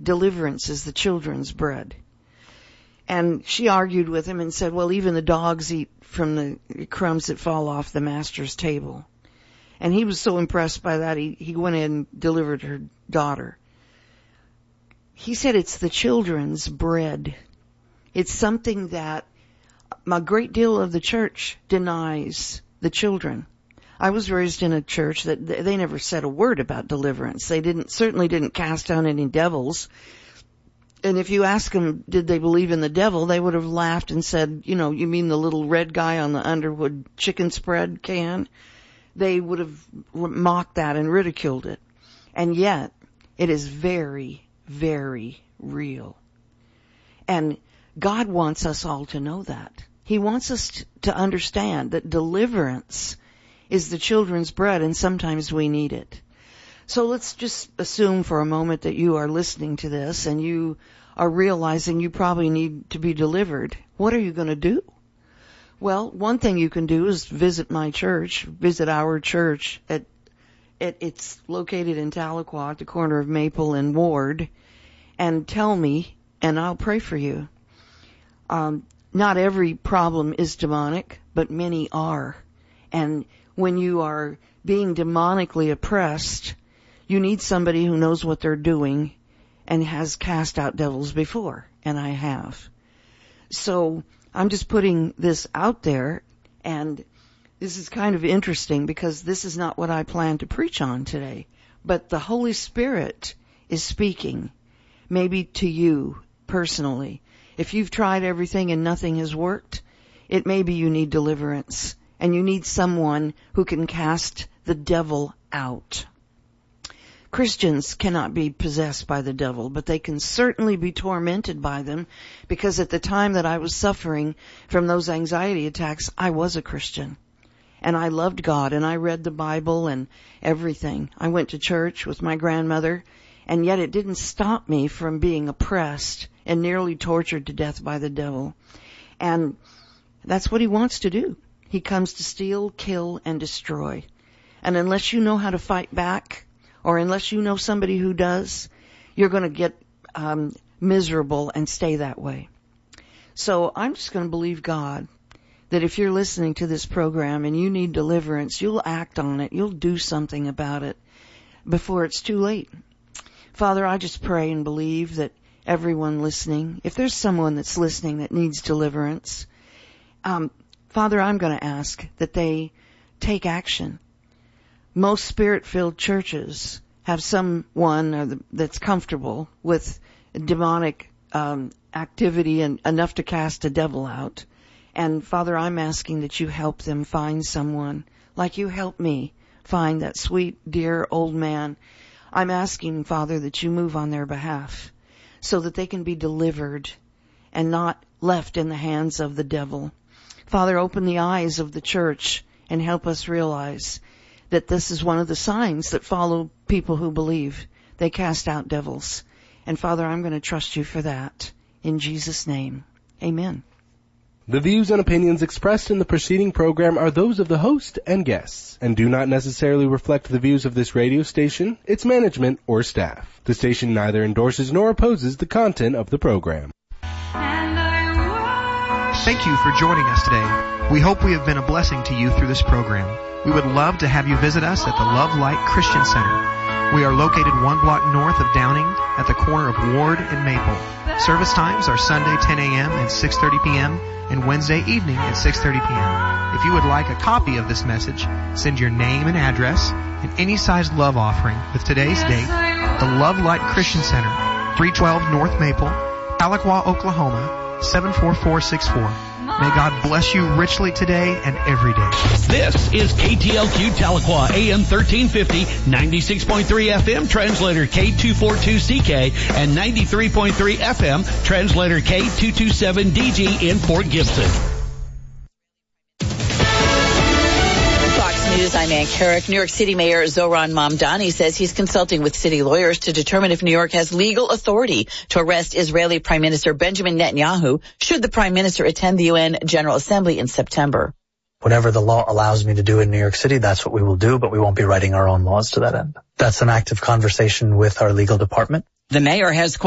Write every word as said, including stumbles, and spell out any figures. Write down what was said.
deliverance is the children's bread. And she argued with him and said, well, even the dogs eat from the crumbs that fall off the master's table. And he was so impressed by that, he, he went in and delivered her daughter. He said it's the children's bread. It's something that a great deal of the church denies the children. I was raised in a church that they never said a word about deliverance. They didn't, certainly didn't cast down any devils. And if you ask them, did they believe in the devil, they would have laughed and said, you know, you mean the little red guy on the Underwood chicken spread can? They would have mocked that and ridiculed it. And yet, it is very, very real. And God wants us all to know that. He wants us to understand that deliverance is the children's bread, and sometimes we need it. So let's just assume for a moment that you are listening to this and you are realizing you probably need to be delivered. What are you going to do? Well, one thing you can do is visit my church, visit our church. At, at it's located in Tahlequah at the corner of Maple and Ward, and tell me, and I'll pray for you. Um, not every problem is demonic, but many are. And when you are being demonically oppressed, you need somebody who knows what they're doing and has cast out devils before, and I have. So I'm just putting this out there, and this is kind of interesting because this is not what I plan to preach on today. But the Holy Spirit is speaking, maybe to you personally. If you've tried everything and nothing has worked, it may be you need deliverance, and you need someone who can cast the devil out. Christians cannot be possessed by the devil, but they can certainly be tormented by them, because at the time that I was suffering from those anxiety attacks, I was a Christian. And I loved God, and I read the Bible and everything. I went to church with my grandmother, and yet it didn't stop me from being oppressed and nearly tortured to death by the devil. And that's what he wants to do. He comes to steal, kill, and destroy. And unless you know how to fight back, or unless you know somebody who does, you're going to get um, miserable and stay that way. So I'm just going to believe God that if you're listening to this program and you need deliverance, you'll act on it. You'll do something about it before it's too late. Father, I just pray and believe that everyone listening, if there's someone that's listening that needs deliverance, um, Father, I'm going to ask that they take action. Most Spirit-filled churches have someone or the, that's comfortable with demonic um, activity and enough to cast a devil out. And Father, I'm asking that you help them find someone like you helped me find that sweet, dear old man. I'm asking, Father, that you move on their behalf so that they can be delivered and not left in the hands of the devil. Father, open the eyes of the church and help us realize that this is one of the signs that follow people who believe. They cast out devils. And Father, I'm going to trust you for that. In Jesus' name, amen. The views and opinions expressed in the preceding program are those of the host and guests, and do not necessarily reflect the views of this radio station, its management, or staff. The station neither endorses nor opposes the content of the program. Thank you for joining us today. We hope we have been a blessing to you through this program. We would love to have you visit us at the Love Light Christian Center. We are located one block north of Downing at the corner of Ward and Maple. Service times are Sunday ten a.m. and six thirty p.m. and Wednesday evening at six thirty p.m. If you would like a copy of this message, send your name and address and any size love offering with today's date. The Love Light Christian Center, three twelve North Maple, Tahlequah, Oklahoma, seven four four six four. May God bless you richly today and every day. This is K T L Q Tahlequah, A M thirteen fifty, ninety-six point three F M, translator K two forty-two C K, and ninety-three point three F M, translator K two twenty-seven D G in Fort Gibson. News, I'm Ann Carrick. New York City Mayor Zoran Mamdani says he's consulting with city lawyers to determine if New York has legal authority to arrest Israeli Prime Minister Benjamin Netanyahu should the Prime Minister attend the U N General Assembly in September. Whatever the law allows me to do in New York City, that's what we will do, but we won't be writing our own laws to that end. That's an active conversation with our legal department. The mayor has